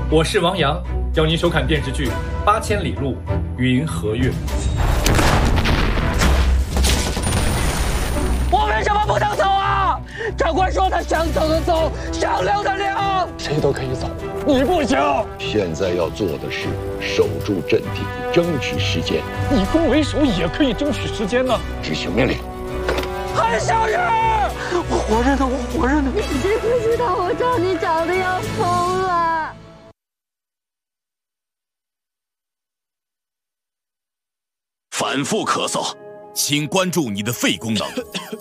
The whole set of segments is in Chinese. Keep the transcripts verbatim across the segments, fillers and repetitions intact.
我是王阳，邀您收看电视剧《八千里路云和月》。 我为什么不能走啊？长官说他想走的走，想留的留，谁都可以走，你不行。 现在要做的是守住阵地，争取时间。 以攻为守也可以争取时间呢。 执行命令。 韩小雨，我活着呢，我活着呢。 你知不知道我找你找的要疯了？ 反复咳嗽，请关注你的肺功能。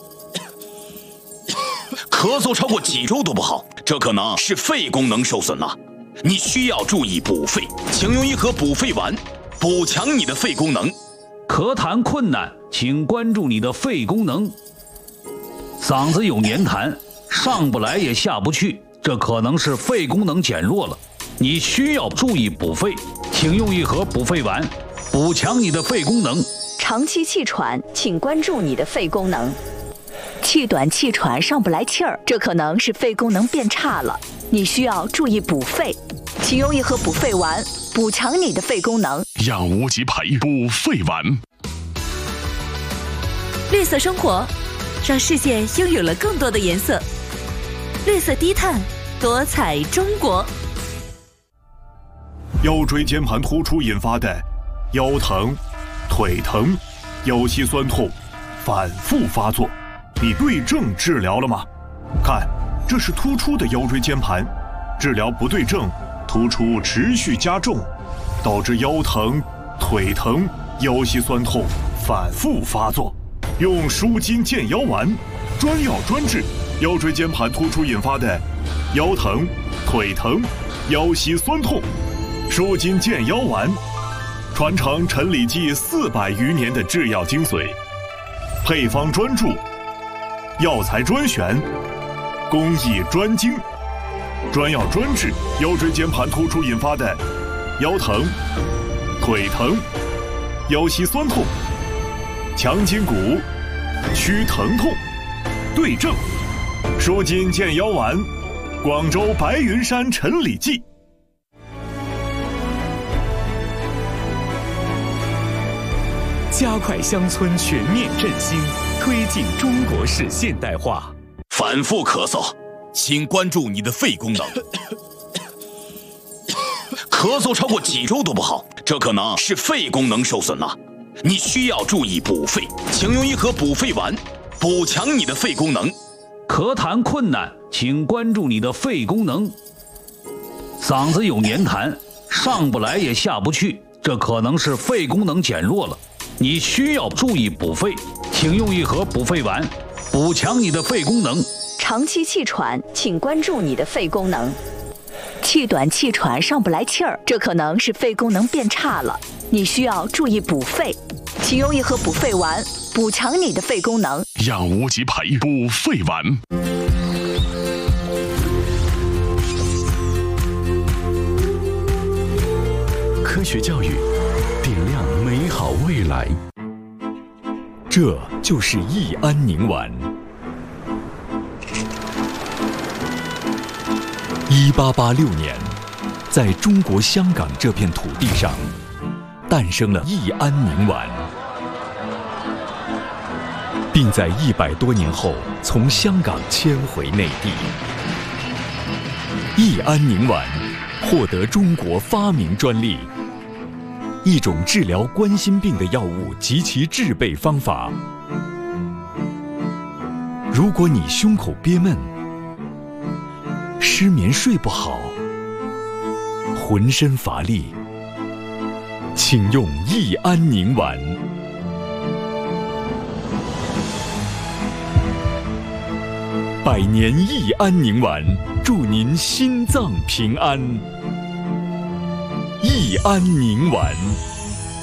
咳嗽超过几周都不好，这可能是肺功能受损了。你需要注意补肺，请用一盒补肺丸，补强你的肺功能。 咳痰困难，请关注你的肺功能。嗓子有黏痰，上不来也下不去，这可能是肺功能减弱了。你需要注意补肺，请用一盒补肺丸，补强你的肺功能。 长期气喘，请关注你的肺功能。气短气喘上不来气儿，这可能是肺功能变差了。你需要注意补肺，请用一盒补肺丸，补强你的肺功能。 养无极培补肺丸。 绿色生活，让世界拥有了更多的颜色。绿色低碳，多彩中国。 腰椎间盘突出引发的腰疼、腿疼、腰膝酸痛反复发作，你对症治疗了吗？看，这是突出的腰椎间盘，治疗不对症，突出持续加重，导致腰疼、腿疼、腰膝酸痛反复发作。用舒筋健腰丸，专药专治腰椎间盘突出引发的腰疼、腿疼、腰膝酸痛。舒筋健腰丸，传承陈李济四百余年的制药精髓，配方专注，药材专选，工艺专精，专药专治腰椎间盘突出引发的腰疼、腿疼、腰膝酸痛，强筋骨，祛疼痛，对症。舒筋健腰丸，广州白云山陈李济。 加快乡村全面振兴，推进中国式现代化。 反复咳嗽，请关注你的肺功能。咳嗽超过几周都不好，这可能是肺功能受损了。你需要注意补肺，请用一盒补肺丸，补强你的肺功能。 咳痰困难，请关注你的肺功能。嗓子有黏痰，上不来也下不去，这可能是肺功能减弱了。你需要注意补肺，请用一盒补肺丸，补强你的肺功能。 长期气喘，请关注你的肺功能。气短气喘上不来气儿，这可能是肺功能变差了。你需要注意补肺，请用一盒补肺丸，补强你的肺功能。 养无极培补肺丸。 科学教育，点亮美好未来。这就是益安宁丸。一八八六年，在中国香港这片土地上，诞生了益安宁丸，并在一百多年后从香港迁回内地。益安宁丸获得中国发明专利。一种治疗冠心病的药物及其制备方法。如果你胸口憋闷、失眠睡不好、浑身乏力，请用益安宁丸。百年益安宁丸，祝您心脏平安。益安宁丸。